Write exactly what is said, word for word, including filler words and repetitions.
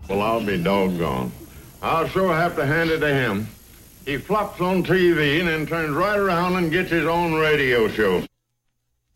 Well, I'll be doggone. I'll sure have to hand it to him. He flops on T V and then turns right around and gets his own radio show.